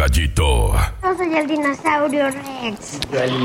Gallito. Yo soy el dinosaurio Rex.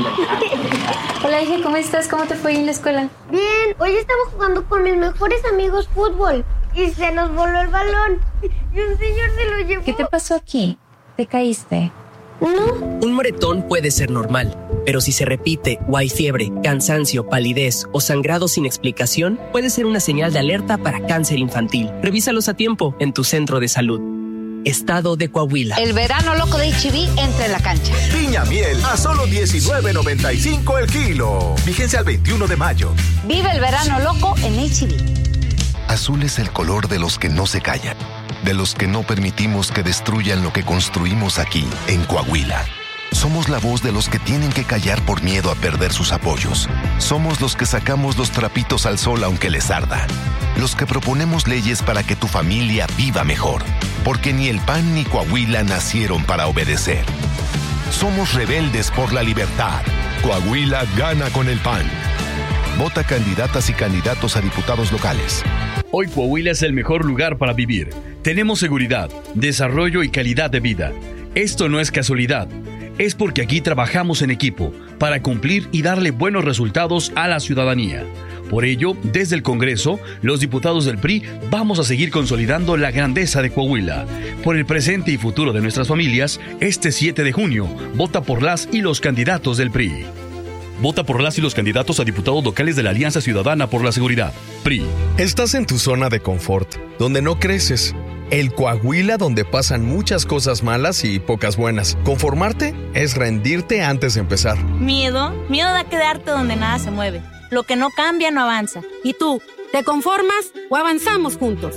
Hola, hija, ¿cómo estás? ¿Cómo te fue en la escuela? Bien, hoy estaba jugando con mis mejores amigos fútbol y se nos voló el balón y un señor se lo llevó. ¿Qué te pasó aquí? ¿Te caíste? No. Un moretón puede ser normal, pero si se repite o hay fiebre, cansancio, palidez o sangrado sin explicación, puede ser una señal de alerta para cáncer infantil. Revísalos a tiempo en tu centro de salud. Estado de Coahuila. El verano loco de H-E-B entra en la cancha. Piña miel a solo $19.95 el kilo. Vigencia al 21 de mayo. Vive el verano loco en H-E-B. Azul es el color de los que no se callan, de los que no permitimos que destruyan lo que construimos aquí, en Coahuila. Somos la voz de los que tienen que callar por miedo a perder sus apoyos. Somos los que sacamos los trapitos al sol aunque les arda. Los que proponemos leyes para que tu familia viva mejor. Porque ni el PAN ni Coahuila nacieron para obedecer. Somos rebeldes por la libertad. Coahuila gana con el PAN. Vota candidatas y candidatos a diputados locales. Hoy Coahuila es el mejor lugar para vivir. Tenemos seguridad, desarrollo y calidad de vida. Esto no es casualidad. Es porque aquí trabajamos en equipo para cumplir y darle buenos resultados a la ciudadanía. Por ello, desde el Congreso, los diputados del PRI vamos a seguir consolidando la grandeza de Coahuila. Por el presente y futuro de nuestras familias, este 7 de junio, vota por las y los candidatos del PRI. Vota por las y los candidatos a diputados locales de la Alianza Ciudadana por la Seguridad, PRI. Estás en tu zona de confort, donde no creces. El Coahuila donde pasan muchas cosas malas y pocas buenas. Conformarte es rendirte antes de empezar. Miedo da quedarte donde nada se mueve. Lo que no cambia no avanza. ¿Y tú? ¿Te conformas o avanzamos juntos?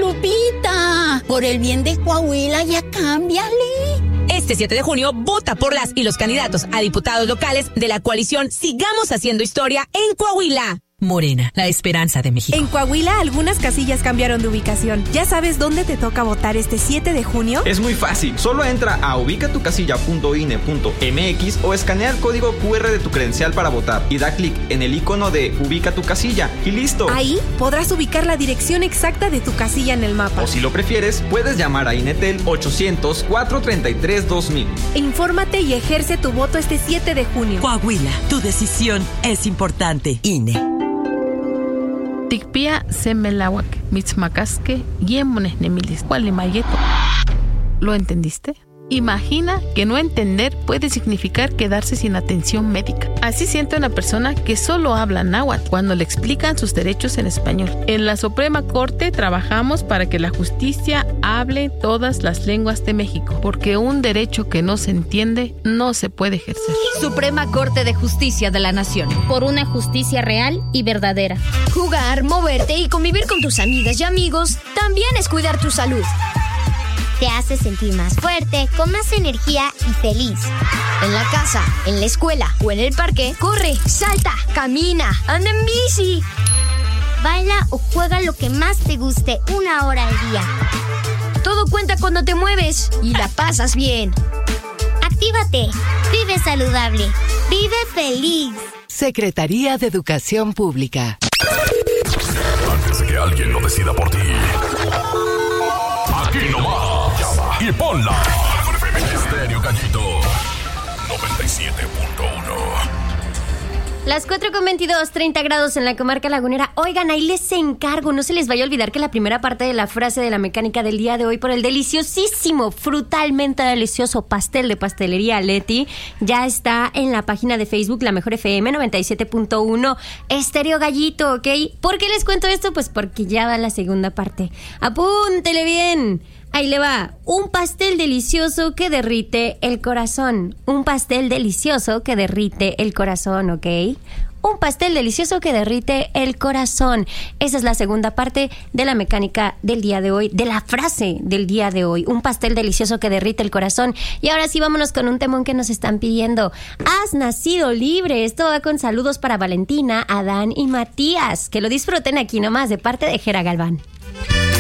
Lupita, por el bien de Coahuila ya cámbiale. Este 7 de junio, vota por las y los candidatos a diputados locales de la coalición Sigamos Haciendo Historia en Coahuila. Morena, la esperanza de México. En Coahuila, algunas casillas cambiaron de ubicación. ¿Ya sabes dónde te toca votar este 7 de junio? Es muy fácil. Solo entra a ubicatucasilla.ine.mx o escanea el código QR de tu credencial para votar y da clic en el icono de Ubica tu casilla y listo. Ahí podrás ubicar la dirección exacta de tu casilla en el mapa. O si lo prefieres, puedes llamar a INETEL 800-433-2000. Infórmate y ejerce tu voto este 7 de junio. Coahuila, tu decisión es importante. INE. Tikpia semelawak, mitzmacasque, yemones nemilis, cualimayeto. ¿Lo entendiste? Imagina que no entender puede significar quedarse sin atención médica. Así siente una persona que solo habla náhuatl cuando le explican sus derechos en español. En la Suprema Corte trabajamos para que la justicia hable todas las lenguas de México, porque un derecho que no se entiende no se puede ejercer. Suprema Corte de Justicia de la Nación. Por una justicia real y verdadera. Jugar, moverte y convivir con tus amigas y amigos también es cuidar tu salud. Te hace sentir más fuerte, con más energía y feliz. En la casa, en la escuela o en el parque, corre, salta, camina, anda en bici. Baila o juega lo que más te guste 1 hora al día. Todo cuenta cuando te mueves y la pasas bien. Actívate, vive saludable, vive feliz. Secretaría de Educación Pública. Antes de que alguien lo decida por ti. Aquí nomás. Y ponla. Estéreo Gallito 97.1. Las 4:22, 30 grados en la comarca lagunera. Oigan, ahí les encargo, no se les vaya a olvidar que la primera parte de la frase de la mecánica del día de hoy por el deliciosísimo, frutalmente delicioso pastel de pastelería Leti ya está en la página de Facebook La Mejor FM 97.1 Estéreo Gallito, ¿ok? ¿Por qué les cuento esto? Pues porque ya va la segunda parte. Apúntele bien. Ahí le va, un pastel delicioso que derrite el corazón. Un pastel delicioso que derrite el corazón, ¿ok? Un pastel delicioso que derrite el corazón. Esa es la segunda parte de la mecánica del día de hoy, de la frase del día de hoy. Un pastel delicioso que derrite el corazón. Y ahora sí, vámonos con un temón que nos están pidiendo. Has nacido libre. Esto va con saludos para Valentina, Adán y Matías. Que lo disfruten aquí nomás de parte de Jera Galván.